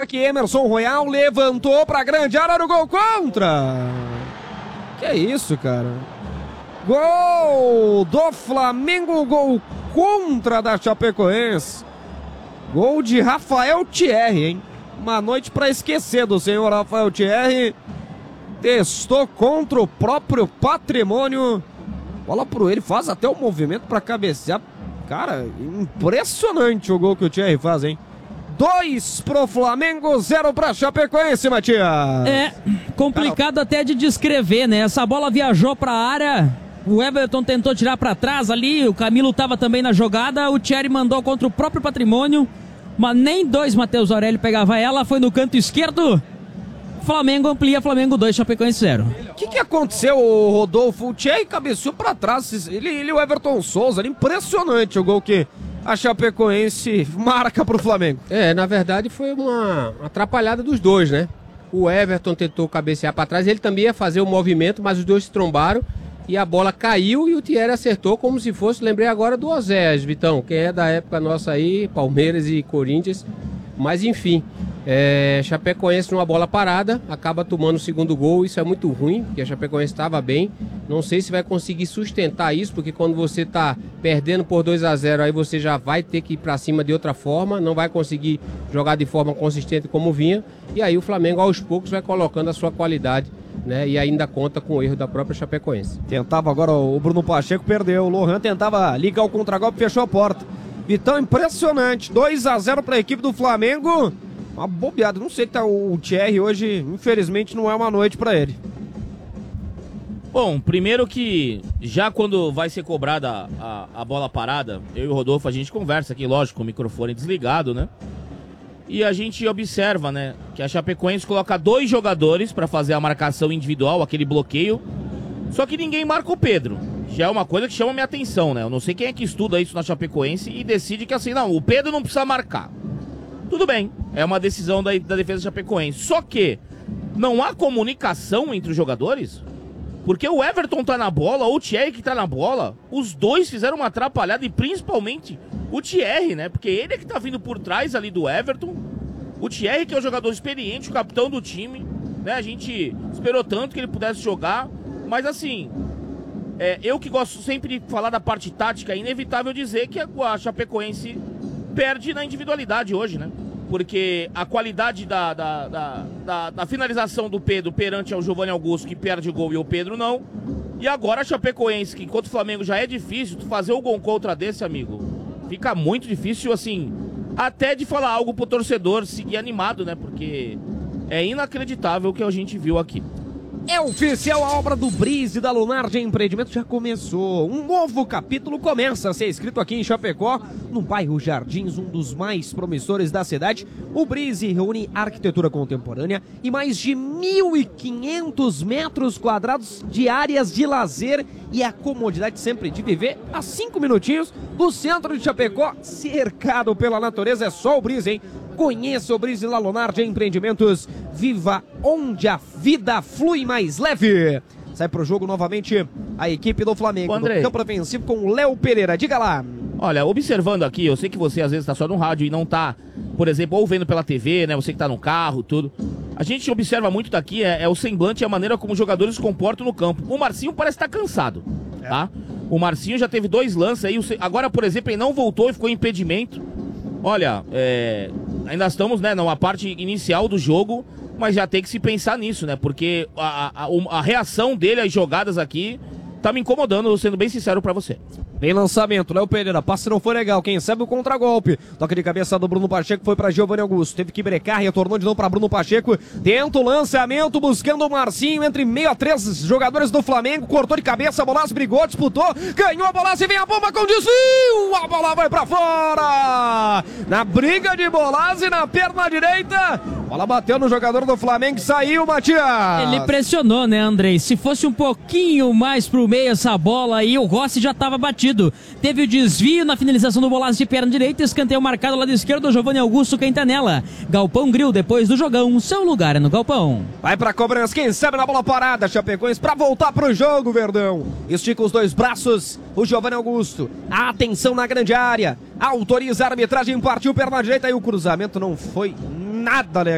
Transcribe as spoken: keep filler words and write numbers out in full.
ataque, Emerson Royal levantou pra grande área no gol contra. Que é isso, cara? Gol do Flamengo, gol contra da Chapecoense. Gol de Rafael Thierry, hein? Uma noite pra esquecer do senhor Rafael Thierry. Testou contra o próprio Patrimônio. Bola pro ele, faz até o movimento pra cabecear. Cara, impressionante o gol que o Thierry faz, hein? Dois pro Flamengo, zero pra Chapecoense, Matias. É complicado até de descrever, né? Essa bola viajou pra área, o Everton tentou tirar pra trás ali, o Camilo tava também na jogada, o Thierry mandou contra o próprio Patrimônio, mas nem dois Matheus Aurélio pegava ela, foi no canto esquerdo. Flamengo amplia, Flamengo dois, Chapecoense zero. O que, que aconteceu, Rodolfo? O Thierry cabeceou pra trás, ele, ele e o Everton Souza, era impressionante o gol que a Chapecoense marca pro Flamengo. É, na verdade foi uma atrapalhada dos dois, né? O Everton tentou cabecear pra trás, ele também ia fazer o movimento, mas os dois se trombaram e a bola caiu e o Thierry acertou como se fosse, lembrei agora do Osés, Vitão, que é da época nossa aí, Palmeiras e Corinthians, mas enfim, é, Chapecoense numa bola parada, acaba tomando o segundo gol, isso é muito ruim, porque a Chapecoense estava bem, não sei se vai conseguir sustentar isso, porque quando você está perdendo por dois a zero, aí você já vai ter que ir para cima de outra forma, não vai conseguir jogar de forma consistente como vinha, e aí o Flamengo aos poucos vai colocando a sua qualidade, né, e ainda conta com o erro da própria Chapecoense. Tentava agora, o Bruno Pacheco perdeu, o Lohan tentava ligar o contragolpe e fechou a porta. Vitão, impressionante, dois a zero para a equipe do Flamengo. Uma bobeada, não sei que tá o Thierry hoje, infelizmente não é uma noite pra ele. Bom, primeiro que já quando vai ser cobrada a, a bola parada, eu e o Rodolfo a gente conversa aqui, lógico, com o microfone desligado, né? E a gente observa, né, que a Chapecoense coloca dois jogadores pra fazer a marcação individual, aquele bloqueio, só que ninguém marca o Pedro. Já é uma coisa que chama minha atenção, né? Eu não sei quem é que estuda isso na Chapecoense e decide que assim, não, o Pedro não precisa marcar. Tudo bem, é uma decisão da, da defesa Chapecoense. Só que não há comunicação entre os jogadores, porque o Everton tá na bola, ou o Thierry que tá na bola, os dois fizeram uma atrapalhada e principalmente o Thierry, né? Porque ele é que tá vindo por trás ali do Everton. O Thierry que é o jogador experiente, o capitão do time, né? A gente esperou tanto que ele pudesse jogar, mas assim, é, eu que gosto sempre de falar da parte tática, é inevitável dizer que a Chapecoense perde na individualidade hoje, né? Porque a qualidade da, da, da, da, da finalização do Pedro perante ao Giovanni Augusto, que perde o gol, e o Pedro não. E agora a Chapecoense, que enquanto o Flamengo já é difícil, tu fazer o gol contra desse, amigo, fica muito difícil, assim, até de falar algo pro torcedor seguir animado, né? Porque é inacreditável o que a gente viu aqui. É oficial, a obra do Brise da Lunar de Empreendimento já começou. Um novo capítulo começa a ser escrito aqui em Chapecó, no bairro Jardins, um dos mais promissores da cidade. O Brise reúne arquitetura contemporânea e mais de mil e quinhentos metros quadrados de áreas de lazer e a comodidade sempre de viver a cinco minutinhos do centro de Chapecó, cercado pela natureza. É só o Brise, hein? Conheça o Brise La Lunar de Empreendimentos. Viva onde a vida flui mais leve. Sai pro jogo novamente a equipe do Flamengo. André, no campo ofensivo com o Léo Pereira. Diga lá. Olha, observando aqui, eu sei que você às vezes tá só no rádio e não tá, por exemplo, ou vendo pela T V, né? Você que tá no carro, tudo. A gente observa muito daqui é, é o semblante e a maneira como os jogadores se comportam no campo. O Marcinho parece estar tá cansado, é. tá? O Marcinho já teve dois lances aí. Agora, por exemplo, ele não voltou e ficou em impedimento. Olha, é, ainda estamos, né, numa parte inicial do jogo, mas já tem que se pensar nisso, né? Porque a, a, a reação dele às jogadas aqui tá me incomodando, sendo bem sincero pra você. Vem lançamento, Léo Pereira, passe não foi legal, quem sabe o contragolpe. Toque de cabeça do Bruno Pacheco, foi pra Giovanni Augusto, teve que brecar, retornou de novo pra Bruno Pacheco, tenta o lançamento, buscando o Marcinho, entre meio a três jogadores do Flamengo, cortou de cabeça, a Bolás brigou, disputou, ganhou a Bolás e vem a bomba com desvio, a bola vai pra fora, na briga de Bolás e na perna direita, a bola bateu no jogador do Flamengo e saiu, Matias. Ele pressionou, né, Andrei? Se fosse um pouquinho mais pro meio essa bola aí, o Rossi já tava batido. Teve o desvio na finalização do Bolás de perna direita, escanteio marcado ao lado esquerdo, Giovanni Augusto, quem tá nela. Galpão Grill, depois do jogão, seu lugar é no Galpão. Vai pra cobrança, quem sabe na bola parada, Chapecoense pra voltar pro jogo, Verdão. Estica os dois braços, o Giovanni Augusto. Atenção na grande área, autoriza a arbitragem, partiu perna direita e o cruzamento não foi nada legal.